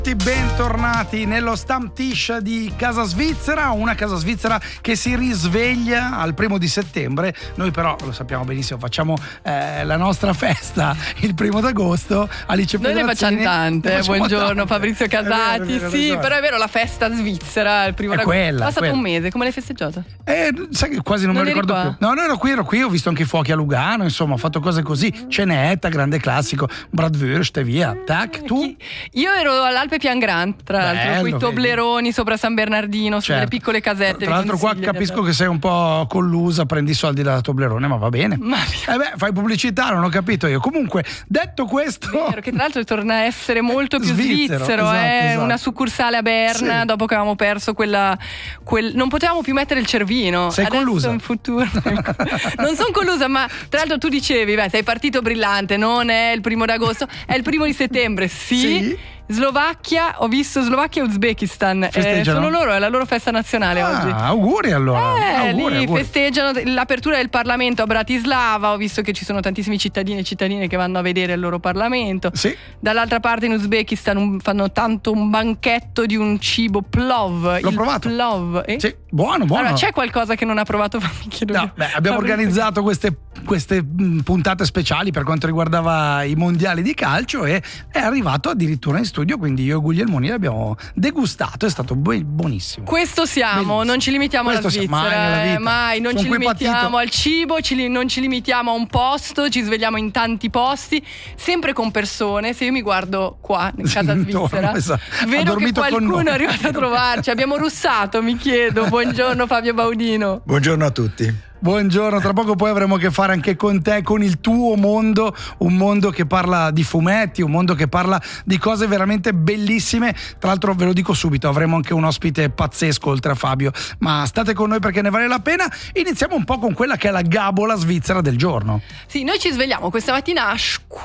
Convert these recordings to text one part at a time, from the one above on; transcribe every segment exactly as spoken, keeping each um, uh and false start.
Bentornati nello Stammtisch di Casa Svizzera, una Casa Svizzera che si risveglia al primo di settembre. Noi però lo sappiamo benissimo, facciamo eh, la nostra festa il primo d'agosto. Alice Noi ne facciamo tante, facciamo buongiorno tante. Fabrizio Casati, È vero, è vero, sì, ragione. però è vero, la festa svizzera il primo È d'agosto. quella, è passato quella. un mese, come l'hai festeggiata? Eh, sai che quasi non, Non me lo eri ricordo qua? più. No, no, ero qui, ero qui, ho visto anche i fuochi a Lugano, insomma, ho fatto cose così, cenetta, grande classico, Bratwurst e via. Tac, tu? Chi- Io ero all'Alpe Piangrant, tra l'altro, Bello, quei vedi. Tobleroni sopra San Bernardino, su Certo. delle piccole casette. Tra vi l'altro qua consiglio di capisco andare. che sei un po' collusa, prendi i soldi da Toblerone, ma va bene. Ma Eh beh, fai pubblicità, non ho capito io. Comunque, detto questo, vero, che tra l'altro torna a essere molto più Svizzero, svizzero, esatto, è esatto. una succursale a Berna, Sì. dopo che avevamo perso quella, quel, non potevamo più mettere il cervino. Sei Adesso collusa? in futuro non sono collusa, ma tra l'altro tu dicevi, beh, sei partito brillante, non è il primo d'agosto, è il primo di settembre, sì. Sì. Slovacchia, ho visto Slovacchia e Uzbekistan, eh, Festeggiano? sono loro, è la loro festa nazionale oggi. ah, auguri allora. Eh, auguri, lì auguri. festeggiano l'apertura del Parlamento a Bratislava. Ho visto che ci sono tantissimi cittadini e cittadine che vanno a vedere il loro Parlamento. Sì. Dall'altra parte in Uzbekistan un- fanno tanto un banchetto di un cibo plov. L'ho il provato. Plov. Eh? Sì, buono, buono. Allora, c'è qualcosa che non ha provato? Mi chiedo No, io. beh, abbiamo Fabrizio. organizzato queste, queste mh, puntate speciali per quanto riguardava i mondiali di calcio e è arrivato addirittura in studio, quindi io e Guglielmoni l'abbiamo degustato, è stato bu- buonissimo. Questo siamo, Bellissimo. non ci limitiamo Questo alla siamo, Svizzera, mai nella eh, vita. mai, non Sono ci qui limitiamo patito. al cibo, ci li- non ci limitiamo a un posto, ci svegliamo in tanti posti, sempre con persone. Se io mi guardo qua, in casa Intorno, svizzera, esatto. Ha vedo che dormito con qualcuno noi. è arrivato a trovarci. Abbiamo russato, mi chiedo. Buongiorno Fabio Baudino. Buongiorno a tutti. Buongiorno, tra poco poi avremo a che fare anche con te, con il tuo mondo, un mondo che parla di fumetti, un mondo che parla di cose veramente bellissime. Tra l'altro ve lo dico subito, avremo anche un ospite pazzesco oltre a Fabio, ma state con noi perché ne vale la pena. Iniziamo un po' con quella che è la gabola svizzera del giorno. Sì, noi ci svegliamo questa mattina a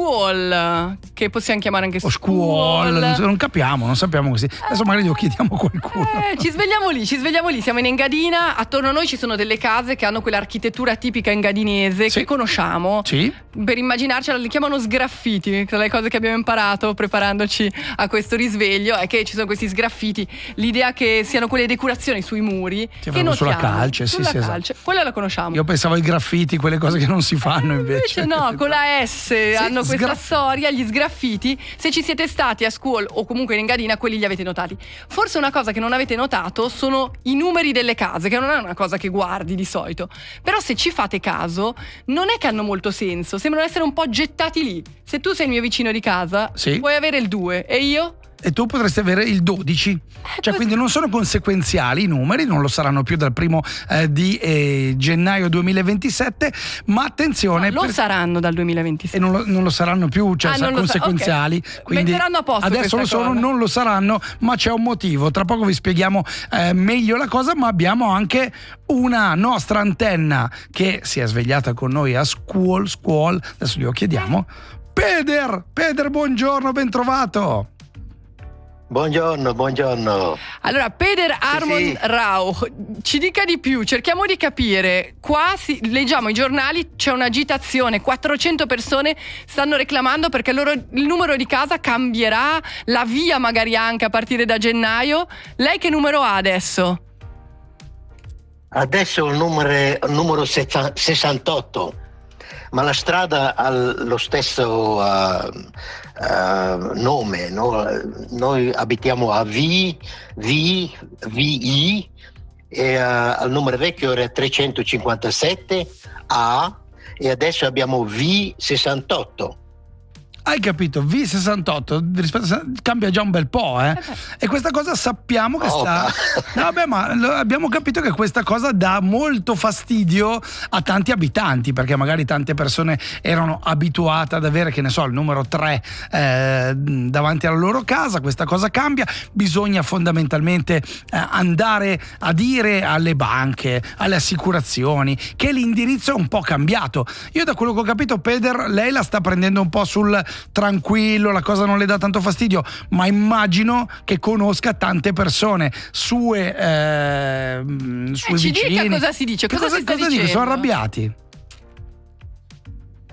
Scuol, che possiamo chiamare anche O scuol, non capiamo, non sappiamo così. Adesso magari glielo chiediamo a qualcuno. Eh, ci svegliamo lì, ci svegliamo lì, siamo in Engadina, attorno a noi ci sono delle case che hanno quell'architettura tipica engadinese Sì. che conosciamo. Sì. Per immaginarcela li chiamano sgraffiti, tra le cose che abbiamo imparato preparandoci a questo risveglio è che ci sono questi sgraffiti, l'idea che siano quelle decorazioni sui muri Che che vanno sulla notiamo, calce, sì, sulla sì, esatto. calce. Quella la conosciamo. Io pensavo ai graffiti, quelle cose che non si fanno invece. Invece no, con la S hanno questa sgra- storia, gli sgraffiti. Se ci siete stati a Scuol o comunque in Engadina, quelli li avete notati. Forse una cosa che non avete notato sono i numeri delle case, che non è una cosa che guardi di solito. Però se ci fate caso, non è che hanno molto senso, sembrano essere un po' gettati lì. Se tu sei il mio vicino di casa, Sì. puoi avere il due e io? E tu potresti avere il dodici, cioè così. quindi non sono conseguenziali i numeri, non lo saranno più dal primo eh, di eh, gennaio duemilaventisette, ma attenzione, Lo per- saranno dal duemilaventisei. e non lo, non lo saranno più, cioè Ah, sa- non lo sa- conseguenziali, ok. quindi Metteranno a posto adesso lo questa sono, cosa. non lo saranno, ma c'è un motivo. Tra poco vi spieghiamo eh, meglio la cosa, ma abbiamo anche una nostra antenna che si è svegliata con noi a Scuol, Scuol, adesso glielo chiediamo. Peder, Peder, buongiorno, ben trovato. Buongiorno, buongiorno. Allora, Peder Armon sì. Rau, ci dica di più, cerchiamo di capire. Qua si, leggiamo i giornali, c'è un'agitazione, quattrocento persone stanno reclamando perché loro, il numero di casa cambierà, la via magari anche a partire da gennaio. Lei che numero ha adesso? Adesso il numero, il numero sessa- sessantotto, ma la strada ha lo stesso uh, uh, nome, no? Noi abitiamo a V, V, V I e uh, il numero vecchio era trecentocinquantasette A e adesso abbiamo V sessantotto. Hai capito? V sessantotto rispetto a, cambia già un bel po', eh? E questa cosa sappiamo che Oh, sta. No, vabbè, ma lo- abbiamo capito che questa cosa dà molto fastidio a tanti abitanti, perché magari tante persone erano abituate ad avere, che ne so, il numero tre eh, davanti alla loro casa. Questa cosa cambia. Bisogna fondamentalmente eh, andare a dire alle banche, alle assicurazioni che l'indirizzo è un po' cambiato. Io, da quello che ho capito, Peder, lei la sta prendendo un po' sul tranquillo, la cosa non le dà tanto fastidio, ma immagino che conosca tante persone, sue, eh, sue Eh, ci vicini. dica cosa si dice, Che cosa si sta dice? dicendo? Sono arrabbiati.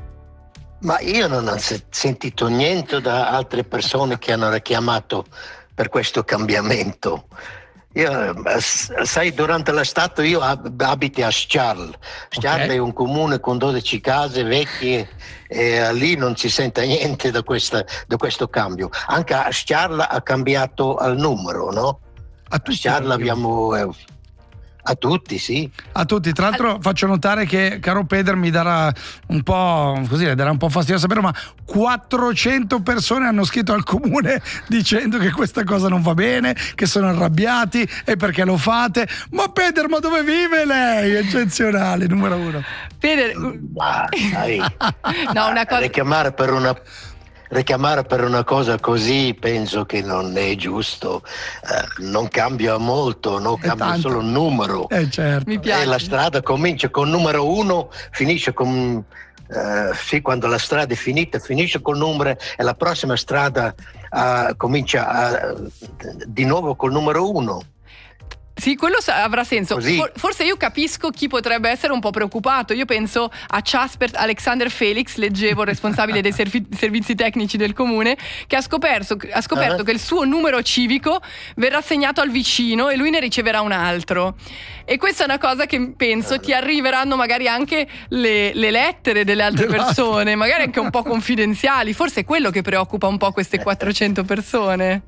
Ma io non ho se- sentito niente da altre persone che hanno richiamato per questo cambiamento. Io, sai, durante l'estate io abito a Sciarl. Sciarl okay. È un comune con dodici case vecchie e lì non si sente niente da, questa, da questo cambio. Anche a Sciarl ha cambiato il numero, no? A Sciarl abbiamo... Eh, A tutti, sì. A tutti. Tra l'altro faccio notare che, caro Peder, mi darà un po' così, darà un po' fastidio sapere, ma quattrocento persone hanno scritto al comune dicendo che questa cosa non va bene, che sono arrabbiati e perché lo fate. Ma Peder, ma dove vive lei? Eccezionale, numero uno. Peder, ma, dai. no, una cosa... richiamare per una Richiamare per una cosa così penso che non è giusto, eh, non cambia molto, no? Cambia tanto. Solo il numero. Eh, certo. Mi piace. E la strada comincia con numero uno, finisce con eh, sì, quando la strada è finita finisce col numero e la prossima strada uh, comincia uh, di nuovo col numero uno. Sì, quello avrà senso. For- forse io capisco chi potrebbe essere un po' preoccupato. Io penso a Casper Alexander Felix, leggevo, responsabile dei servi- servizi tecnici del comune, che ha scoperto, ha scoperto uh-huh. che il suo numero civico verrà assegnato al vicino e lui ne riceverà un altro. E questa è una cosa che penso uh-huh. ti arriveranno magari anche le, le lettere delle altre persone, magari anche un po' confidenziali. Forse è quello che preoccupa un po' queste quattrocento persone.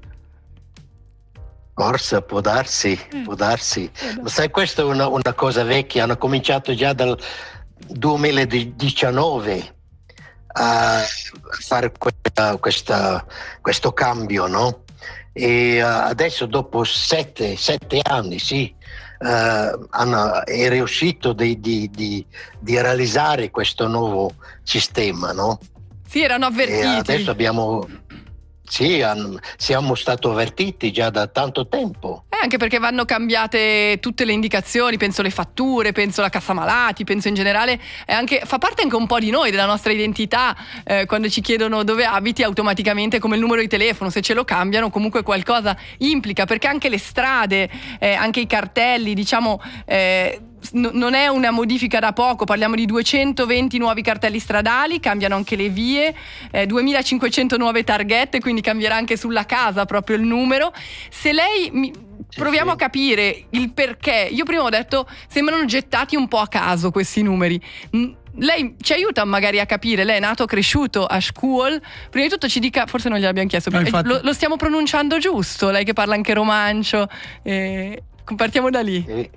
Forse può darsi, può darsi. Ma sai, questa è una, una cosa vecchia, hanno cominciato già dal duemiladiciannove a fare questa, questa, questo cambio, no? E uh, adesso dopo sette, sette anni, sì, uh, hanno, è riuscito di, di, di, di realizzare questo nuovo sistema, no? Sì, erano avvertiti. E adesso abbiamo... Sì, siamo stati avvertiti già da tanto tempo. Eh, anche perché vanno cambiate tutte le indicazioni, penso le fatture, penso la cassa malati, penso in generale, è anche, fa parte anche un po' di noi, della nostra identità, eh, quando ci chiedono dove abiti automaticamente come il numero di telefono, se ce lo cambiano comunque qualcosa implica, perché anche le strade, eh, anche i cartelli, diciamo... Eh, non è una modifica da poco, parliamo di duecentoventi nuovi cartelli stradali, cambiano anche le vie, eh, duemilacinquecento nuove targhette, quindi cambierà anche sulla casa proprio il numero. Se lei mi... proviamo sì, sì. a capire il perché. Io prima ho detto sembrano gettati un po' a caso questi numeri. Lei ci aiuta magari a capire, lei è nato, cresciuto a Scuol, prima di tutto ci dica, forse non gliel'abbiamo chiesto, no, lo, lo stiamo pronunciando giusto, lei che parla anche romancio, eh, partiamo da lì. Sì.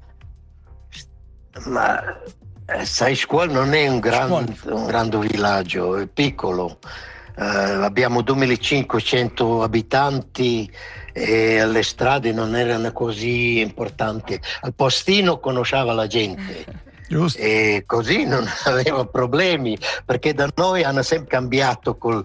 Ma eh, sai, Scuol non è un, gran, un grande villaggio, è piccolo, eh, abbiamo duemilacinquecento abitanti e le strade non erano così importanti, al postino conosceva la gente. Giusto. E così non aveva problemi, perché da noi hanno sempre cambiato col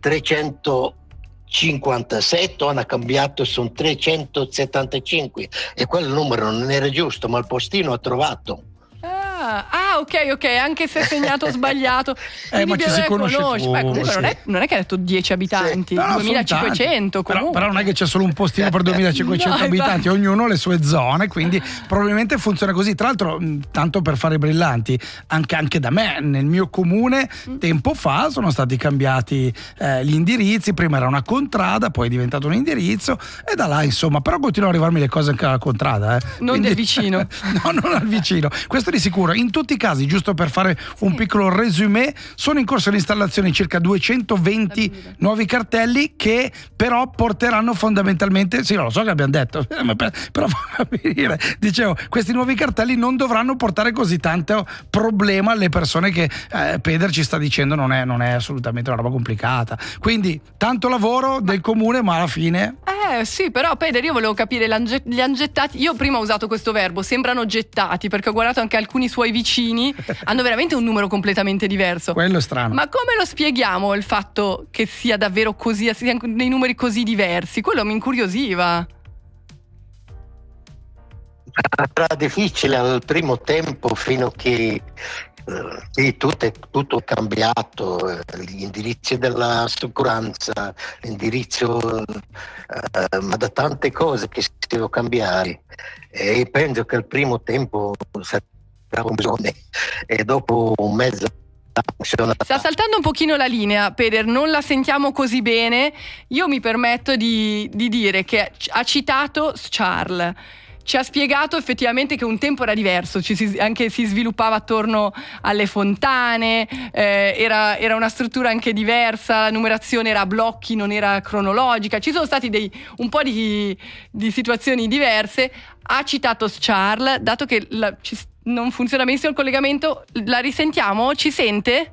trecentocinquantasette, hanno cambiato su trecentosettantacinque e quel numero non era giusto, ma il postino ha trovato. Ah, ok, ok, anche se è segnato sbagliato. Eh, ma ci si conosce conosci. Beh, comunque non è, non è che ha detto dieci abitanti, sì. no, no, duemilacinquecento però, però non è che c'è solo un postino per duemilacinquecento no, abitanti, ognuno ha le sue zone, quindi probabilmente funziona così. Tra l'altro, tanto per fare i brillanti, anche, anche da me, nel mio comune, mm. tempo fa sono stati cambiati eh, gli indirizzi, prima era una contrada, poi è diventato un indirizzo e da là insomma, però continuano ad arrivarmi le cose anche alla contrada. Eh. Non quindi, del vicino. No, non al vicino. Questo di sicuro. In tutti i casi, giusto per fare un sì. piccolo resumé, sono in corso l'installazione di circa duecentoventi nuovi cartelli che però porteranno fondamentalmente, sì, lo so che abbiamo detto, però fammi dire, dicevo, questi nuovi cartelli non dovranno portare così tanto problema alle persone che eh, Peder ci sta dicendo non è, non è assolutamente una roba complicata. Quindi tanto lavoro del comune, ma alla fine... Eh sì, però Peder, io volevo capire, li hanno gettati, io prima ho usato questo verbo, sembrano gettati, perché ho guardato anche alcuni suoi vicini, hanno veramente un numero completamente diverso. Quello è strano. Ma come lo spieghiamo il fatto che sia davvero così, siano dei numeri così diversi? Quello mi incuriosiva. Era difficile al primo tempo fino a che sì, tutto è tutto cambiato, gli indirizzi della sicurezza, l'indirizzo, eh, ma da tante cose che si devono cambiare e penso che al primo tempo sarà un bisogno e dopo un mese Sta saltando un pochino la linea, Peder, non la sentiamo così bene. Io mi permetto di, di dire che ha citato Charles. Ci ha spiegato effettivamente che un tempo era diverso, ci si, anche si sviluppava attorno alle fontane, eh, era, era una struttura anche diversa, la numerazione era a blocchi, non era cronologica, ci sono stati dei, un po' di, di situazioni diverse. Ha citato Charles, dato che la, ci, non funziona benissimo il collegamento, la risentiamo? Ci sente?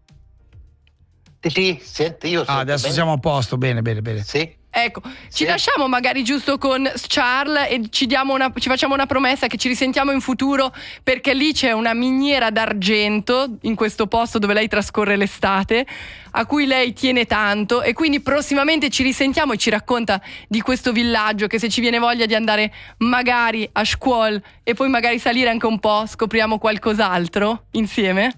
Sì, senti, io ah, adesso bene. Siamo a posto, bene, bene, bene. Sì. Ecco, ci Sì. lasciamo magari giusto con Charles e ci, diamo una, ci facciamo una promessa che ci risentiamo in futuro, perché lì c'è una miniera d'argento in questo posto dove lei trascorre l'estate, a cui lei tiene tanto, e quindi prossimamente ci risentiamo e ci racconta di questo villaggio, che se ci viene voglia di andare magari a Scuol e poi magari salire anche un po', scopriamo qualcos'altro insieme.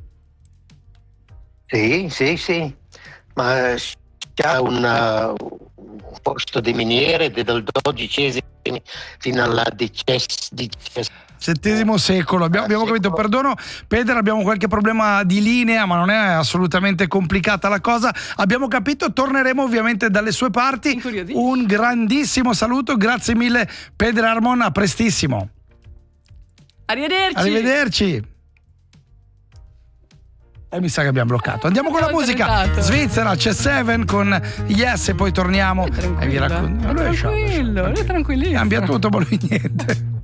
Sì, sì, sì, ma c'è un, uh, un posto di miniere dal dodicesimo fino al diciottesimo settesimo secolo, abbiamo, abbiamo capito, perdono Peder, abbiamo qualche problema di linea, ma non è assolutamente complicata la cosa, abbiamo capito, torneremo ovviamente dalle sue parti. Un grandissimo saluto, grazie mille Peder Harmon, a prestissimo. Arrivederci. Arrivederci. E mi sa che abbiamo bloccato. Andiamo con la musica. Svizzera, c'è Seven con Yes e poi torniamo e vi racconto. Tranquillo, lui è tranquillissimo. Cambia tutto, ma lui niente.